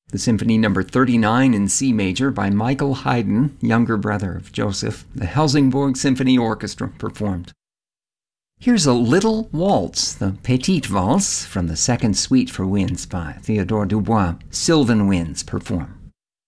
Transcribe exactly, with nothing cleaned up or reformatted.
The Symphony Number thirty-nine in C major by Michael Haydn, younger brother of Joseph, the Helsingborg Symphony Orchestra performed. Here's a little waltz, the Petite Valse, from the Second Suite for Winds by Theodore Dubois. Sylvan Winds perform.